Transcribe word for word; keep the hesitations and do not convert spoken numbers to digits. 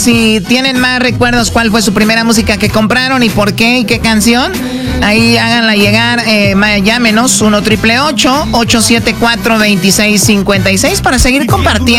Si tienen más recuerdos, cuál fue su primera música que compraron y por qué y qué canción, ahí háganla llegar, eh, llámenos uno triple ocho, ocho siete cuatro, dos seis cinco seis para seguir compartiendo.